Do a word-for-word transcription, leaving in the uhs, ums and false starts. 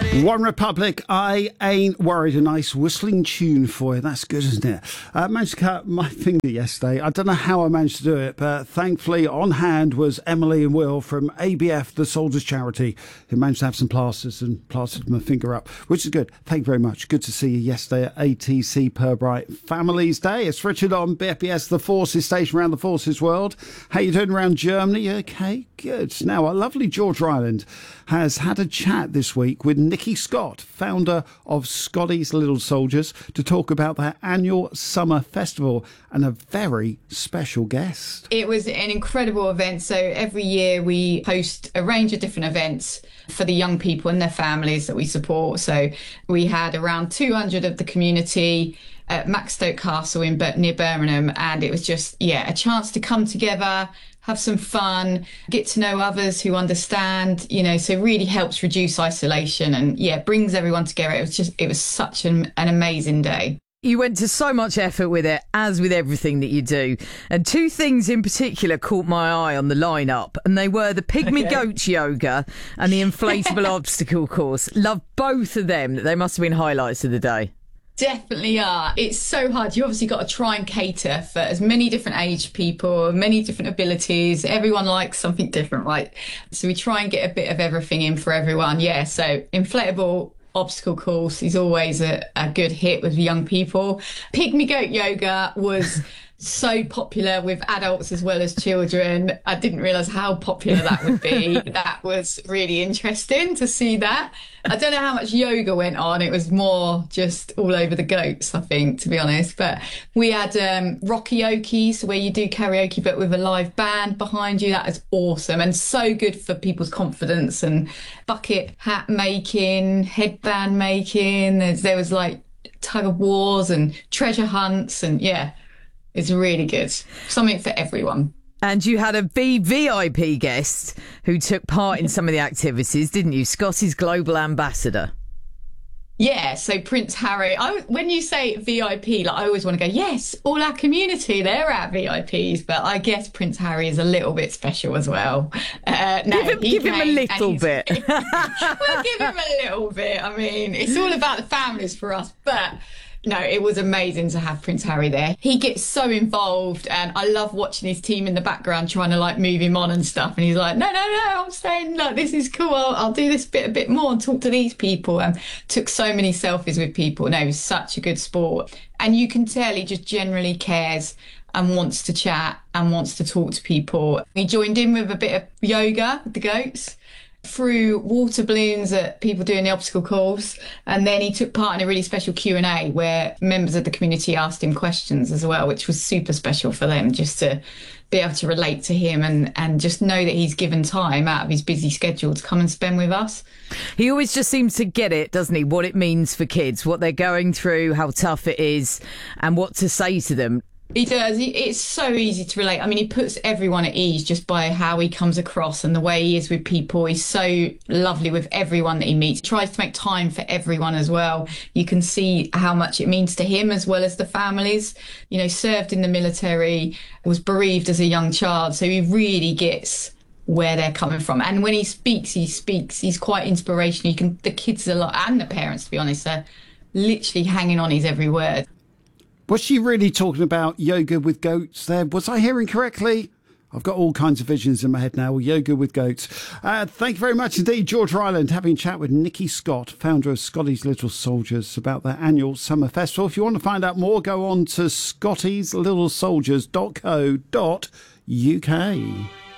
One Republic, I Ain't Worried. A nice whistling tune for you. That's good, isn't it? I uh, managed to cut my finger yesterday. I don't know how I managed to do it, but thankfully on hand was Emily and Will from A B F, the Soldiers Charity, who managed to have some plasters and plastered my finger up, which is good. Thank you very much. Good to see you yesterday at A T C Pirbright Families Day. It's Richard on B F B S, the Forces Station around the Forces world. How you doing around Germany? Okay, good. Now, our lovely George Ryland has had a chat this week with Nikki Scott, founder of Scotty's Little Soldiers, to talk about their annual summer festival and a very special guest. It was an incredible event. So every year we host a range of different events for the young people and their families that we support. So we had around two hundred of the community at Maxstoke Castle in near Birmingham, and it was just, yeah, a chance to come together, have some fun, get to know others who understand, you know, so really helps reduce isolation and, yeah, brings everyone together. It was just, it was such an, an amazing day. You went to so much effort with it, as with everything that you do. And two things in particular caught my eye on the lineup, and they were the Pygmy okay. Goats yoga and the inflatable obstacle course. Love both of them. They must have been highlights of the day. Definitely are. It's so hard. You obviously got to try and cater for as many different age people, many different abilities. Everyone likes something different, right? So we try and get a bit of everything in for everyone. Yeah, so inflatable obstacle course is always a, a good hit with young people. Pygmy Goat yoga was so popular with adults as well as children. I didn't realise how popular that would be. That was really interesting to see that. I don't know how much yoga went on. It was more just all over the goats, I think, to be honest. But we had um, Rockyoki, so where you do karaoke but with a live band behind you. That is awesome and so good for people's confidence. And bucket hat making, headband making. There's, there was like tug of wars and treasure hunts, and yeah, it's really good. Something for everyone. And you had a V V I P guest who took part in some of the activities, didn't you? Scotty's global ambassador. Yeah, so Prince Harry. I, when you say V I P, like I always want to go, yes, all our community, they're our V I Ps. But I guess Prince Harry is a little bit special as well. Uh, no, give him, give him a little bit. We'll give him a little bit. I mean, it's all about the families for us. But no, it was amazing to have Prince Harry there. He gets so involved, and I love watching his team in the background trying to like move him on and stuff. And he's like, no, no, no, I'm staying. Look, this is cool. I'll, I'll do this bit a bit more and talk to these people. And took so many selfies with people. No, he was such a good sport. And you can tell he just generally cares and wants to chat and wants to talk to people. He joined in with a bit of yoga with the goats, threw water balloons at people doing the obstacle course, and then he took part in a really special Q and A where members of the community asked him questions as well, which was super special for them, just to be able to relate to him and, and just know that he's given time out of his busy schedule to come and spend with us. He always just seems to get it, doesn't he, what it means for kids, what they're going through, how tough it is, and what to say to them. He does. It's so easy to relate. I mean, he puts everyone at ease just by how he comes across and the way he is with people. He's so lovely with everyone that he meets. He tries to make time for everyone as well. You can see how much it means to him as well as the families. You know, served in the military, was bereaved as a young child. So he really gets where they're coming from. And when he speaks, he speaks. He's quite inspirational. You can, the kids a lot, and the parents, to be honest, are literally hanging on his every word. Was she really talking about yoga with goats there? Was I hearing correctly? I've got all kinds of visions in my head now. Yoga with goats. Uh, thank you very much indeed, George Ryland, having a chat with Nikki Scott, founder of Scotty's Little Soldiers, about their annual summer festival. If you want to find out more, go on to scottys little soldiers dot co dot uk.